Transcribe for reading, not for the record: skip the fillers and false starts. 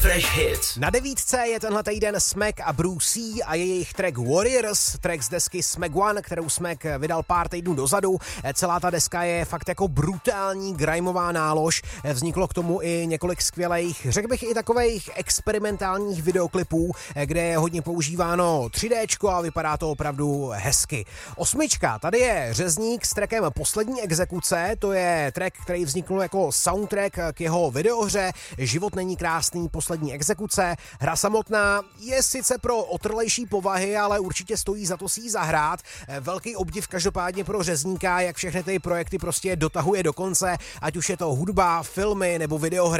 Fresh Hits. Na 9 je tenhle týden Smack a Bruce C a jejich track Warriors, track z desky Smack One, kterou Smack vydal pár týdnů dozadu. Celá ta deska je fakt jako brutální grimeová nálož. Vzniklo k tomu i několik skvělých, řekl bych i takových experimentálních videoklipů, kde je hodně používáno 3Dčko a vypadá to opravdu hezky. 8, tady je Řezník s trackem Poslední exekuce, to je track, který vznikl jako soundtrack k jeho videohře Život není krásný, Poslední exekuce. Hra samotná je sice pro otrlejší povahy, ale určitě stojí za to si ji zahrát. Velký obdiv každopádně pro Řezníka, jak všechny ty projekty prostě dotahuje do konce, ať už je to hudba, filmy nebo videohry.